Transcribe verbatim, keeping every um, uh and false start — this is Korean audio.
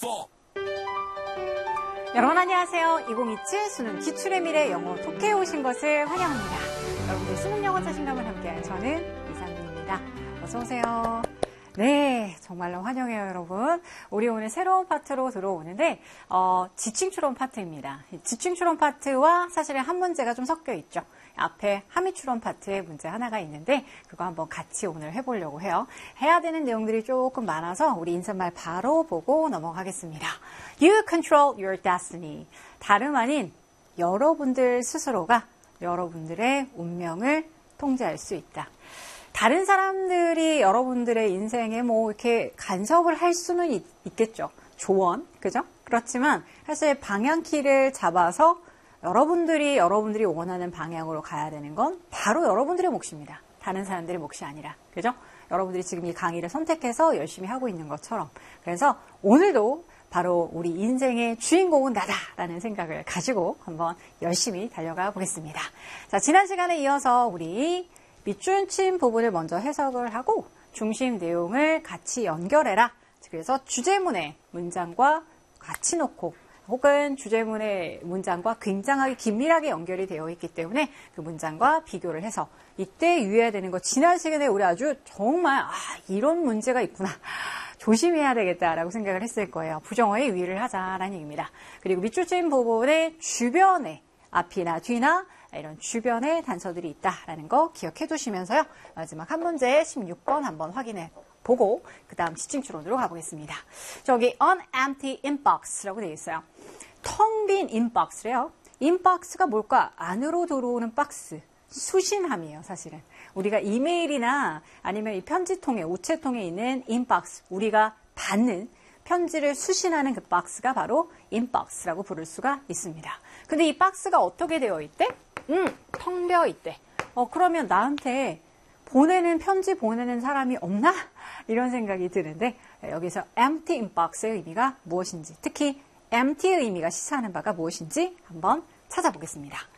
여러분 안녕하세요. 이천이십칠 수능 기출의 미래 영어 토크에 오신 것을 환영합니다. 여러분들 수능 영어 자신감을 함께할 저는 이상민입니다. 어서 오세요. 네, 정말로 환영해요, 여러분. 우리 오늘 새로운 파트로 들어오는데 어, 지칭 추론 파트입니다. 지칭 추론 파트와 사실은 한 문제가 좀 섞여 있죠. 앞에 함의 추론 파트에 문제 하나가 있는데 그거 한번 같이 오늘 해보려고 해요. 해야 되는 내용들이 조금 많아서 우리 인사말 바로 보고 넘어가겠습니다. You control your destiny. 다름 아닌 여러분들 스스로가 여러분들의 운명을 통제할 수 있다. 다른 사람들이 여러분들의 인생에 뭐 이렇게 간섭을 할 수는 있, 있겠죠. 조언, 그죠? 그렇지만 사실 방향키를 잡아서 여러분들이 여러분들이 원하는 방향으로 가야 되는 건 바로 여러분들의 몫입니다. 다른 사람들의 몫이 아니라, 그죠? 여러분들이 지금 이 강의를 선택해서 열심히 하고 있는 것처럼. 그래서 오늘도 바로 우리 인생의 주인공은 나다라는 생각을 가지고 한번 열심히 달려가 보겠습니다. 자, 지난 시간에 이어서 우리 밑줄친 부분을 먼저 해석을 하고 중심 내용을 같이 연결해라. 그래서 주제문의 문장과 같이 놓고 혹은 주제문의 문장과 굉장하게 긴밀하게 연결이 되어 있기 때문에 그 문장과 비교를 해서 이때 유의해야 되는 거 지난 시간에 우리 아주 정말 아, 이런 문제가 있구나. 조심해야 되겠다라고 생각을 했을 거예요. 부정어에 유의를 하자라는 얘기입니다. 그리고 밑줄친 부분의 주변에 앞이나 뒤나 이런 주변에 단서들이 있다라는 거 기억해 두시면서요. 마지막 한 문제 십육 번 한번 확인해 보고 그 다음 지칭 추론으로 가보겠습니다. 저기 an empty inbox라고 되어 있어요. 텅 빈 inbox래요. inbox가 뭘까? 안으로 들어오는 박스. 수신함이에요, 사실은. 우리가 이메일이나 아니면 이 편지통에, 우체통에 있는 inbox, 우리가 받는 편지를 수신하는 그 박스가 바로 inbox라고 부를 수가 있습니다. 근데 이 박스가 어떻게 되어 있대? 음, 텅 비어 있대. 어, 그러면 나한테 보내는, 편지 보내는 사람이 없나? 이런 생각이 드는데, 여기서 empty inbox의 의미가 무엇인지, 특히 empty의 의미가 시사하는 바가 무엇인지 한번 찾아보겠습니다.